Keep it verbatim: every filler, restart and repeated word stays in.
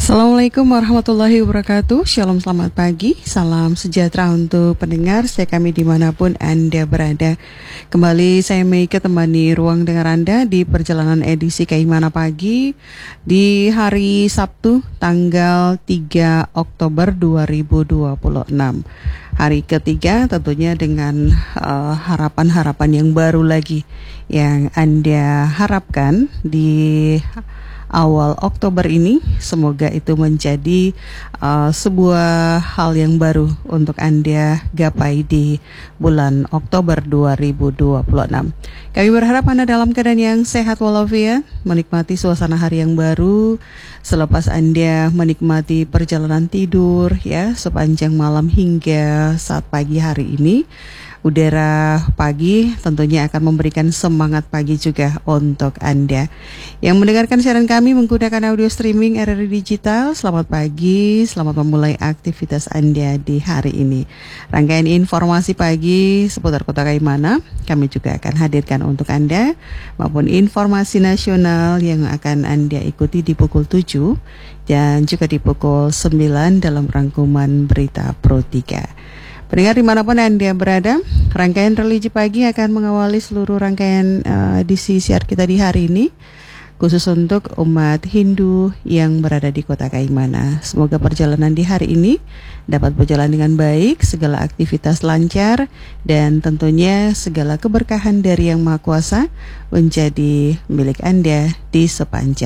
Assalamualaikum warahmatullahi wabarakatuh. Shalom, selamat pagi. Salam sejahtera untuk pendengar saya kami dimanapun Anda berada. Kembali saya Meike temani ruang dengar Anda di perjalanan edisi Kaimana Pagi di hari Sabtu tanggal tiga Oktober dua ribu dua puluh enam. Hari ketiga tentunya dengan uh, harapan-harapan yang baru lagi yang Anda harapkan di awal Oktober ini. Semoga itu menjadi uh, sebuah hal yang baru untuk Anda gapai di bulan Oktober dua ribu dua puluh enam. Kami berharap Anda dalam keadaan yang sehat walafiat, menikmati suasana hari yang baru selepas Anda menikmati perjalanan tidur ya sepanjang malam hingga saat pagi hari ini. Udara pagi tentunya akan memberikan semangat pagi juga untuk Anda yang mendengarkan siaran kami menggunakan audio streaming R R I Digital. Selamat pagi, selamat memulai aktivitas Anda di hari ini. Rangkaian informasi pagi seputar Kota Kaimana kami juga akan hadirkan untuk Anda, maupun informasi nasional yang akan Anda ikuti di pukul tujuh dan juga di pukul sembilan dalam rangkuman berita Pro tiga. Pendengar dimanapun Anda berada, rangkaian religi pagi akan mengawali seluruh rangkaian uh, edisi siar kita di hari ini, khusus untuk umat Hindu yang berada di Kota Kaimana. Semoga perjalanan di hari ini dapat berjalan dengan baik, segala aktivitas lancar, dan tentunya segala keberkahan dari Yang Maha Kuasa menjadi milik Anda di sepanjang